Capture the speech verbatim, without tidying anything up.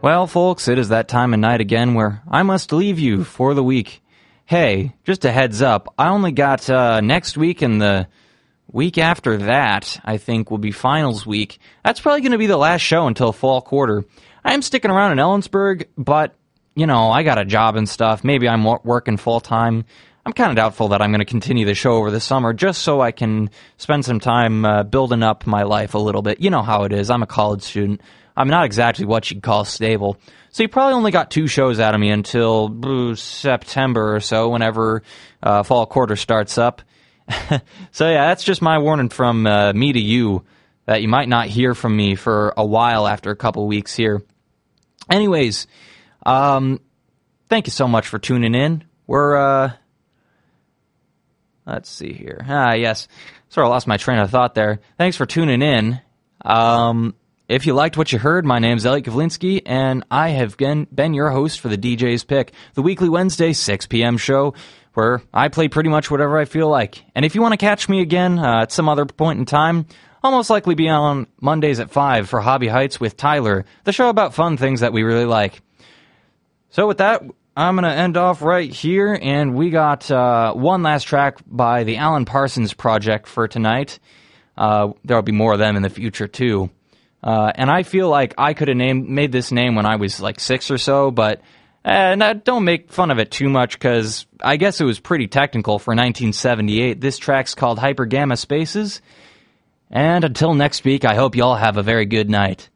Well, folks, it is that time of night again where I must leave you for the week. Hey, just a heads up, I only got uh, next week and the week after that, I think, will be finals week. That's probably going to be the last show until fall quarter. I am sticking around in Ellensburg, but, you know, I got a job and stuff. Maybe I'm working full-time. I'm kind of doubtful that I'm going to continue the show over the summer just so I can spend some time uh, building up my life a little bit. You know how it is. I'm a college student. I'm not exactly what you'd call stable. So you probably only got two shows out of me until uh, September or so, whenever uh, fall quarter starts up. So yeah, that's just my warning from uh, me to you, that you might not hear from me for a while after a couple weeks here. Anyways, um, thank you so much for tuning in. We're, uh, let's see here. Ah, yes. Sort of lost my train of thought there. Thanks for tuning in. Um... If you liked what you heard, my name's Elliot Kavlinsky, and I have been, been your host for the D J's Pick, the weekly Wednesday six p.m. show, where I play pretty much whatever I feel like. And if you want to catch me again uh, at some other point in time, I'll most likely be on Mondays at five for Hobby Heights with Tyler, the show about fun things that we really like. So with that, I'm going to end off right here, and we got uh, one last track by the Alan Parsons Project for tonight. Uh, there'll be more of them in the future, too. Uh, and I feel like I could have named made this name when I was like six or so, but uh, don't make fun of it too much, because I guess it was pretty technical for nineteen seventy-eight. This track's called Hyper Gamma Spaces. And until next week, I hope you all have a very good night.